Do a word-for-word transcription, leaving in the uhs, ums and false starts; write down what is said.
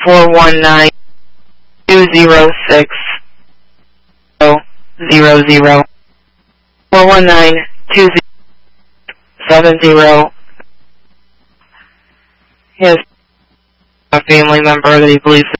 four one nine, two zero six, zero zero. four one nine, two zero seven zero. He has a family member that he believes